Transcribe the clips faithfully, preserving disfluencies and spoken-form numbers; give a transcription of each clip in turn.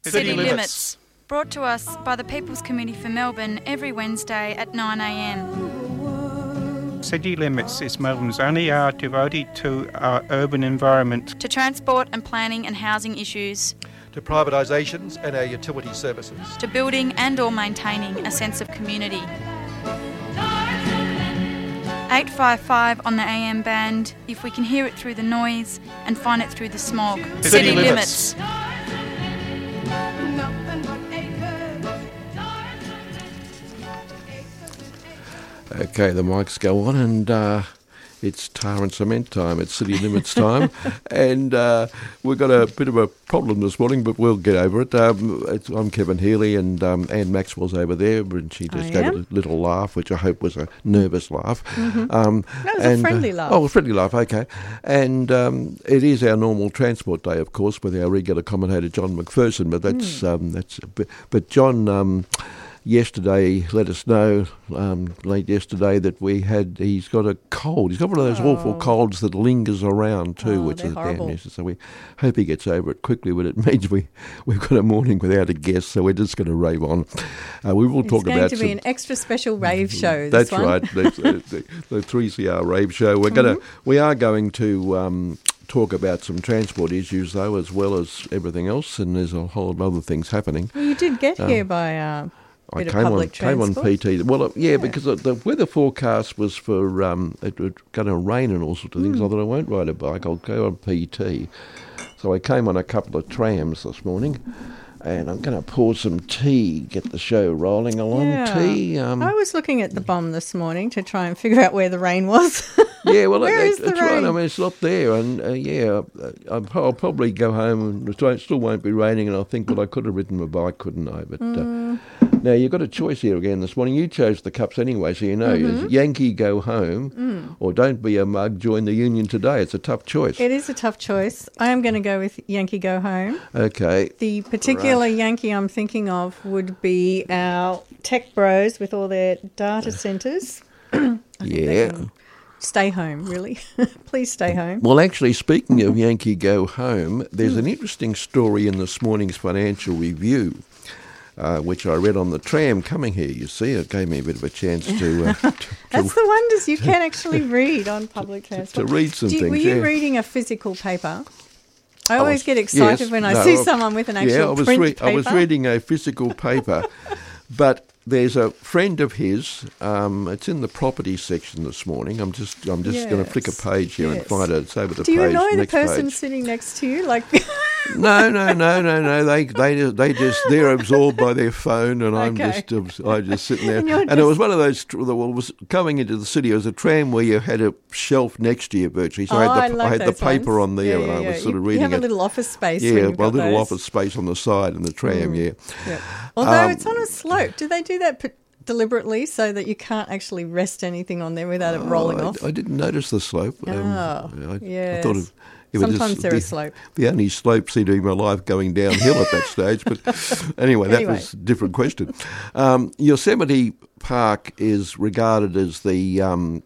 City, City Limits. Limits, brought to us by the People's Committee for Melbourne every Wednesday at nine a m. City Limits is Melbourne's only hour devoted to our urban environment, to transport and planning and housing issues, to privatisations and our utility services, to building and or maintaining a sense of community. eight fifty-five on the A M band, if we can hear it through the noise and find it through the smog. City, City Limits. Limits. Okay, the mics go on, and uh, it's tar and cement time. It's City Limits time, and uh, we've got a bit of a problem this morning, but we'll get over it. Um, it's, I'm Kevin Healy, and um, Anne Maxwell's over there, and she just I gave am. a little laugh, which I hope was a nervous laugh. Mm-hmm. Um, That was and, a friendly uh, laugh. Oh, a friendly laugh, okay. And um, it is our normal transport day, of course, with our regular commentator, John McPherson, but that's, Mm. um, that's a bit, but John... Um, Yesterday, let us know, um, late yesterday, that we had, he's got a cold. He's got one of those Oh. awful colds that lingers around too, Oh, which they're is a damn horrible. nuisance. So we hope he gets over it quickly, but it means we, we've got a morning without a guest, so we're just going to rave on. Uh, we will It's talk going about to some, be an extra special rave show, That's this one. right, that's, uh, the, the three C R rave show. We're going to, we are going to... Um, talk about some transport issues, though, as well as everything else, and there's a whole lot of other things happening. Well, you did get Um, here by uh, a I bit of came on, public came on transport. P T. Well, uh, yeah, Yeah. because the, the weather forecast was for um, it was going to rain and all sorts of things. Mm. I thought I won't ride a bike. I'll go on P T. So I came on a couple of trams this morning, and I'm going to pour some tea, get the show rolling along. Yeah. Tea. Um, I was looking at the bomb this morning to try and figure out where the rain was. yeah, well, Where it, is it, the it's right. I rain? mean, it's not there, and uh, yeah, uh, I'll, I'll probably go home and it won't- still won't be raining, and I'll think, well, I could have ridden my bike, couldn't I? But Mm. uh, now you've got a choice here again this morning. You chose the cups anyway, so you know. Mm-hmm. It's Yankee go home, Mm. or don't be a mug, join the union today. It's a tough choice. It is a tough choice. I am going to go with Yankee Go Home. Okay. The particular Yankee I'm thinking of would be our tech bros with all their data centres. Yeah. Stay home, really. Please stay home. Well, actually, speaking of Yankee go home, there's Hmm. an interesting story in this morning's Financial Review, uh, which I read on the tram coming here. You see, it gave me a bit of a chance to uh, to, That's the wonders you can actually read on public to, transport. to read some Do you- things. were you yeah. reading a physical paper? I I always was- get excited yes, when I no, see I- someone with an actual yeah, I was print re- paper. I was reading a physical paper, but there's a friend of his. Um, it's in the property section this morning. I'm just I'm just going to flick a Yes, page here and yes. find it. It's over the Do you page. annoy the next person page. sitting next to you? Like, No, no, no, no, no. They, they, just- they just they're absorbed by their phone, and I'm Okay. just, abs- I just sitting there. And you're And, it just- was one of those. tr- Well, it was coming into the city. It was a tram where you had a shelf next to you virtually. So oh, I I, had the, like I had the those paper ones. on there, Yeah, and yeah, I was yeah. sort of you, reading you have it. a little office space. yeah, when you've well, got little those. office space on the side in the tram. Yeah. Yeah. Although Um, it's on a slope, do they do that p- deliberately so that you can't actually rest anything on there without it rolling Oh, I, off? I didn't notice the slope. Oh, I, I yes. thought of. it was Sometimes just they're the, a slope. The only slope seemed to be my life going downhill at that stage. But anyway, that Anyway. was a different question. Um, Yosemite Park is regarded as the um,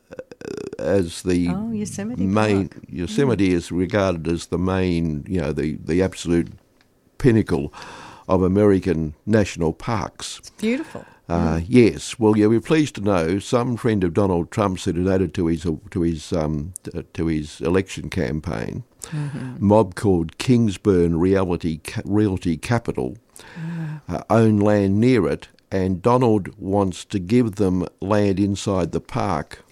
uh, as the Oh, Yosemite main. Park. Yosemite is regarded as the main, you know, the the absolute pinnacle of American national parks. It's beautiful. Uh, Yes, well, yeah, we're pleased to know some friend of Donald Trump's who donated to his to his um, t- to his election campaign. Mob called Kingsburn Reality Ca- Realty Capital uh, own land near it, and Donald wants to give them land inside the park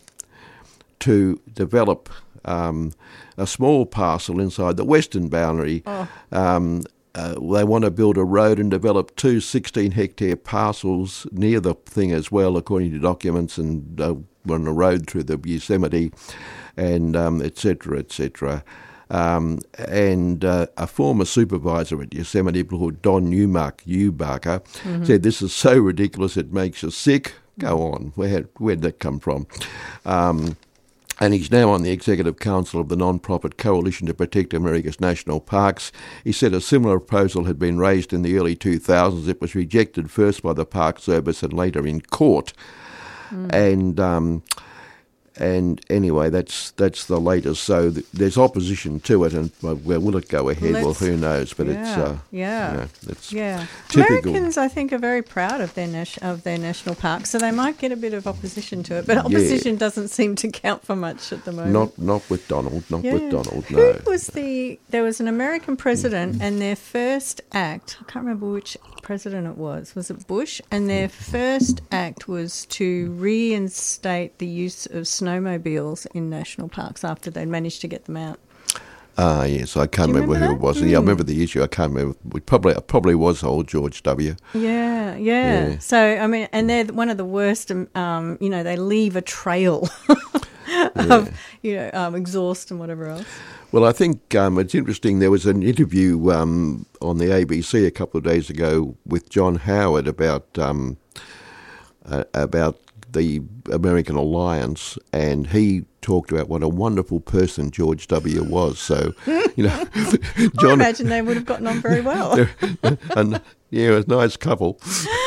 to develop um, a small parcel inside the western boundary. Um, uh, they want to build a road and develop two sixteen-hectare parcels near the thing as well, according to documents, and uh, run a road through the Yosemite, and um, et cetera, et cetera. Um, and uh, a former supervisor at Yosemite called Don Newmark, Newbarker, said, "This is so ridiculous it makes us sick." Go on, where where'd that come from? Um, And he's now on the Executive Council of the non-profit Coalition to Protect America's National Parks. He said a similar proposal had been raised in the early two thousands. It was rejected first by the Park Service and later in court. Mm. And um, And anyway, that's that's the latest. So th- there's opposition to it, and uh, well, will it go ahead? Let's- well, who knows? But it's Yeah, uh, yeah. you know, it's Yeah, typical. Americans, I think, are very proud of their nas- of their national park, so they might get a bit of opposition to it. But opposition doesn't seem to count for much at the moment. Not not with Donald, not Yeah. with Donald. Who No. was the? There was an American president, and their first act. I can't remember which president it was. Was it Bush? And their first act was to reinstate the use of snowmobiles in national parks after they'd managed to get them out. Ah, yes, I can't Do you remember, who remember it was. that? Yeah, I Mm. remember the issue. I can't remember. It probably it probably was old George W. Yeah, yeah, Yeah. So I mean, and they're one of the worst. Um, um, you know, they leave a trail of you know um, exhaust and whatever else. Well, I think um, it's interesting. There was an interview um, on the A B C a couple of days ago with John Howard about um, uh, about the American alliance, and he talked about what a wonderful person George W. was. So, you know, I John, imagine they would have gotten on very well. and yeah, it was a nice couple.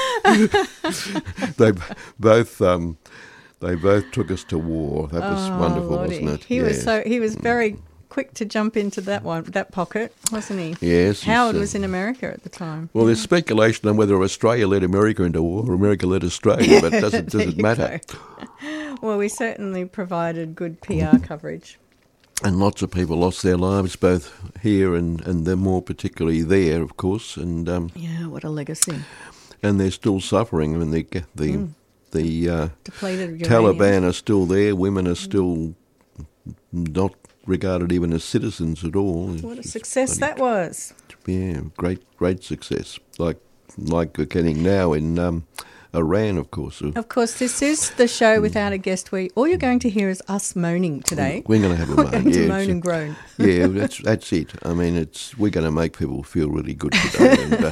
they both. Um, They both took us to war. That was Oh, wonderful, Lordy. wasn't it? He was Yes. so he was very quick to jump into that one, that pocket, wasn't he? Yes. he's, Howard uh, was in America at the time. Well, there's speculation on whether Australia led America into war or America led Australia, but does it, does There it you matter? go. Well, we certainly provided good P R coverage. And lots of people lost their lives, both here and, and they're more particularly there, of course, and um, Yeah, what a legacy. and they're still suffering. I mean, the the Mm. the uh, Depleted uranium. Taliban are still there. Women are still not regarded even as citizens at all. What a It's success bloody- that was. Yeah, great, great success. Like like we're getting now in um, Iran, of course. Of course, this is the show without a guest where all you're going to hear is us moaning today. We're going to have a We're moan. going to yeah, moan it's- and groan. yeah, that's that's it. I mean, it's we're going to make people feel really good today. and, uh,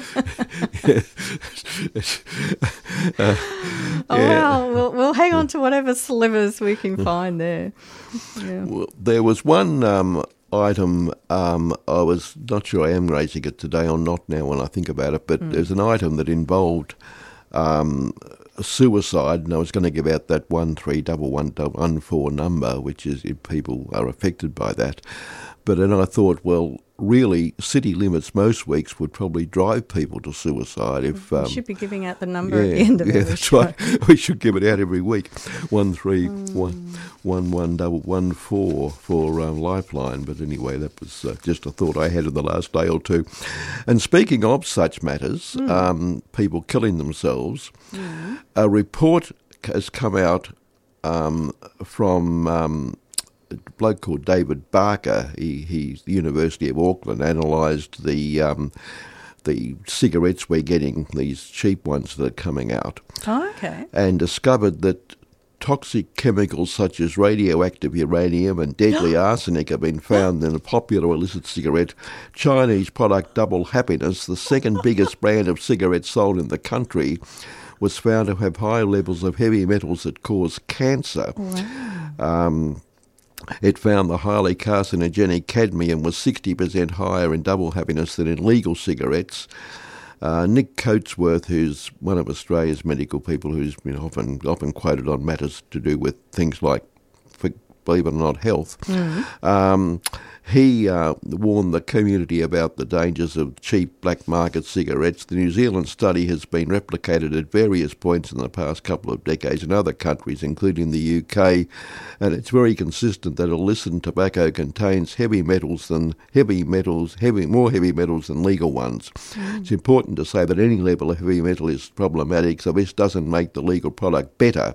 uh, Oh, yeah. well, we'll, we'll hang on to whatever slivers we can find there. Yeah. Well, there was one um, item, um, I was not sure I am raising it today or not now when I think about it, but there's an item that involved um, suicide, and I was going to give out that one three double one double one four number, which is if people are affected by that. But then I thought, well, really, city limits most weeks would probably drive people to suicide if... Um, We should be giving out the number at the end of yeah, every that's show. right. We should give it out every week. One three one one one double one four for um, Lifeline. But anyway, that was uh, just a thought I had in the last day or two. And speaking of such matters, Mm. um, people killing themselves, Mm. a report has come out um, from. Um, a bloke called David Barker. He, he's the University of Auckland, analysed the um, the cigarettes we're getting, these cheap ones that are coming out, Oh, okay. and discovered that toxic chemicals such as radioactive uranium and deadly arsenic have been found in a popular illicit cigarette, Chinese product Double Happiness, the second biggest brand of cigarettes sold in the country, was found to have high levels of heavy metals that cause cancer. Wow. Um, It found the highly carcinogenic cadmium was sixty percent higher in Double Happiness than in legal cigarettes. Uh, Nick Coatsworth, who's one of Australia's medical people who's been often often quoted on matters to do with things like, for, believe it or not, health, um, he uh, warned the community about the dangers of cheap black market cigarettes. The New Zealand study has been replicated at various points in the past couple of decades in other countries, including the U K, and it's very consistent that illicit tobacco contains heavy metals than heavy metals, heavy more heavy metals than legal ones. Mm. It's important to say that any level of heavy metal is problematic, so this doesn't make the legal product better.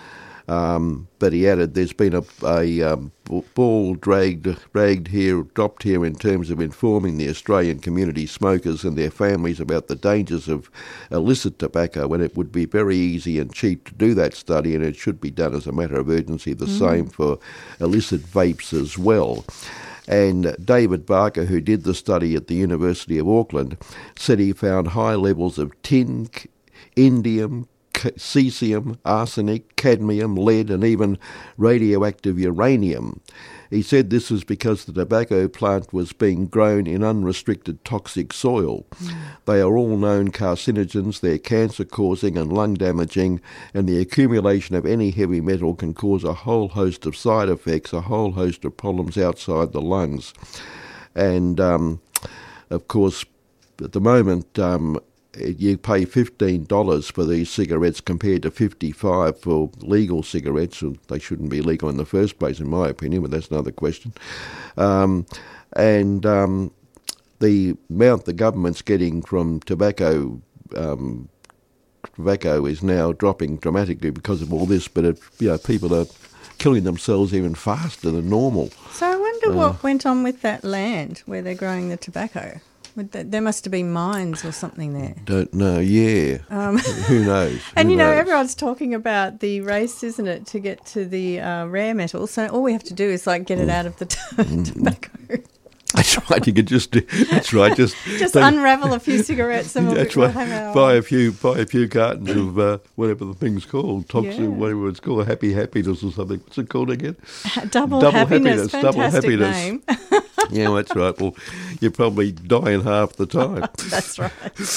Um, but he added, there's been a, a um, ball dragged, dragged here, dropped here in terms of informing the Australian community smokers and their families about the dangers of illicit tobacco, when it would be very easy and cheap to do that study, and it should be done as a matter of urgency. The mm. same for illicit vapes as well. And David Barker, who did the study at the University of Auckland, said he found high levels of tin, indium, ca- cesium, arsenic, cadmium, lead, and even radioactive uranium. He said this was because the tobacco plant was being grown in unrestricted toxic soil. Mm. They are all known carcinogens, they're cancer-causing and lung-damaging, and the accumulation of any heavy metal can cause a whole host of side effects, a whole host of problems outside the lungs. And, um, of course, at the moment, um, you pay fifteen dollars for these cigarettes compared to fifty-five dollars for legal cigarettes. They shouldn't be legal in the first place, in my opinion, but that's another question. Um, and um, the amount the government's getting from tobacco um, tobacco is now dropping dramatically because of all this, but it, you know, people are killing themselves even faster than normal. So I wonder Uh, what went on with that land where they're growing the tobacco. Would that, there must have been mines or something there. Don't know, yeah. Um, Who knows? And, Who you know, knows? everyone's talking about the race, isn't it, to get to the uh, rare metals. So all we have to do is, like, get it out of the t- tobacco. That's right. You could just do. That's right. Just Just they- unravel a few cigarettes and we'll, That's we'll right. have our Buy a few, buy a few cartons of uh, whatever the thing's called, toxic, Yeah. whatever it's called, Happy Happiness or something. What's it called again? double, Double happiness. happiness, double Fantastic happiness. name. Yeah, that's right. Well, you probably die in half the time. That's right.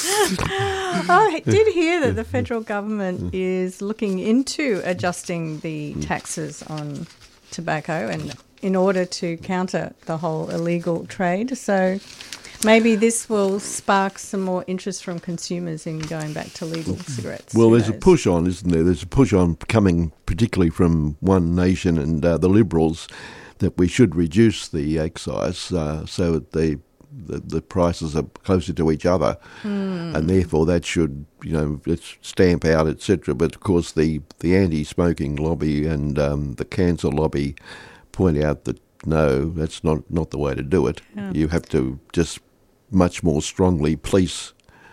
Oh, I did hear that the federal government is looking into adjusting the taxes on tobacco and in order to counter the whole illegal trade. So maybe this will spark some more interest from consumers in going back to legal cigarettes. Well, Who there's a knows? push on, isn't there? There's a push on coming particularly from One Nation and uh, the Liberals that we should reduce the excise uh, so that the, the the prices are closer to each other, mm. and therefore that should, you know, let's stamp out, et cetera. But of course, the, the anti-smoking lobby and um, the cancer lobby point out that no, that's not, not the way to do it. Yeah. You have to just much more strongly police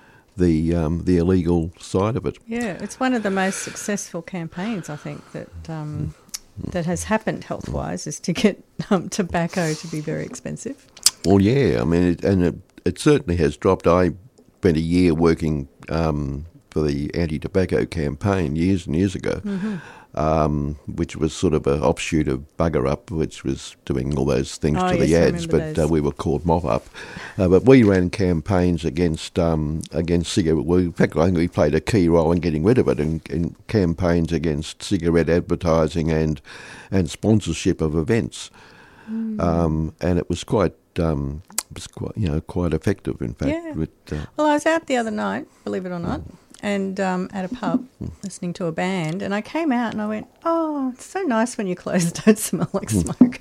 the um, the illegal side of it. Yeah, it's one of the most successful campaigns, I think, that um, that has happened health-wise, is to get um, tobacco to be very expensive. Well, yeah, I mean, it, and it, it certainly has dropped. I spent a year working um, for the anti-tobacco campaign years and years ago, Mm-hmm. um, which was sort of an offshoot of Bugger Up, which was doing all those things Oh, to the yes, I ads, remember but uh, those. we were called Mop Up. Uh, but we ran campaigns against um, against cigarette. Well, in fact, I think we played a key role in getting rid of it, in, in campaigns against cigarette advertising and and sponsorship of events. Mm. Um, and it was quite, um, it was quite, you know, quite effective. In fact, Yeah. with, uh, Well, I was out the other night, believe it or not, and um, at a pub listening to a band, and I came out and I went, oh, it's so nice when your clothes don't smell like smoke.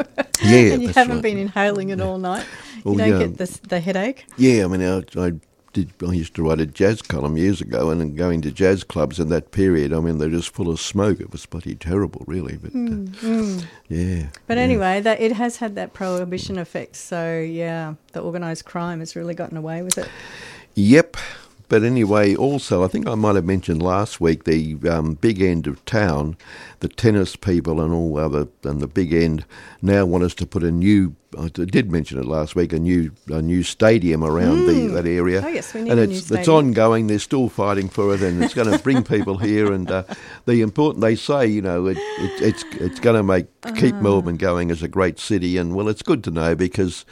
Yeah, and you that's haven't right. been inhaling it all night. Well, you don't yeah. get the, the headache. yeah, I mean, I, I did. I used to write a jazz column years ago, and then going to jazz clubs in that period, I mean, they're just full of smoke. It was bloody terrible, really. But uh, yeah, But yeah. anyway, that it has had that prohibition effect. So, yeah, the organised crime has really gotten away with it. Yep. But anyway, also, I think I might have mentioned last week the um, big end of town, the tennis people and all other, and the big end now want us to put a new, I did mention it last week, a new a new stadium around the, that area. Oh, yes, we need and a it's, new it's stadium. ongoing, they're still fighting for it, and it's going to bring people here. And uh, the important, they say, you know, it, it, it's it's going to make keep Melbourne going as a great city. And, well, it's good to know because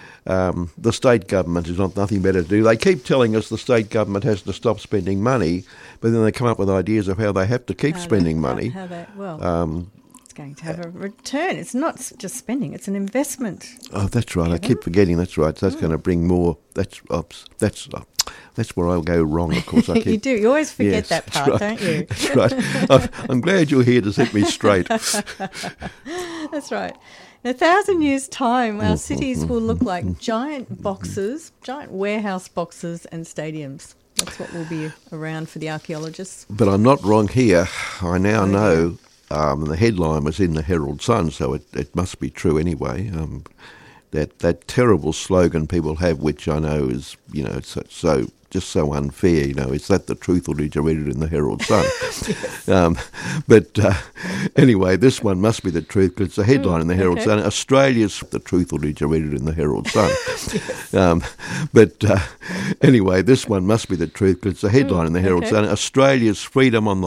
Um, the state government has not nothing better to do. They keep telling us the state government has to stop spending money, but then they come up with ideas of how they have to keep How spending they- money. How they, well, Um, it's going to have a return. It's not s- just spending, it's an investment. oh, that's right. I keep forgetting. That's right. So that's going to bring more. That's oops, that's uh, that's where I'll go wrong. Of course, I keep. You do. You always forget Yes, that that's part, right. don't you? That's right. I'm, I'm glad you're here to set me straight. That's right. In a thousand years' time, our cities will look like giant boxes, giant warehouse boxes and stadiums. That's what will be around for the archaeologists. But I'm not wrong here. I now Oh, know um, the headline was in the Herald Sun, so it, it must be true anyway. Um, that, that terrible slogan people have, which I know is, you know, so, so just so unfair, you know, is that the truth or did you read it in the Herald Sun? yes. um, but uh, anyway, this one must be the truth because it's a headline in the Herald okay. Sun. Australia's the truth or did you read it in the Herald Sun? yes. um, but uh, anyway, this one must be the truth because it's a headline in the Herald okay. Sun. Australia's freedom on the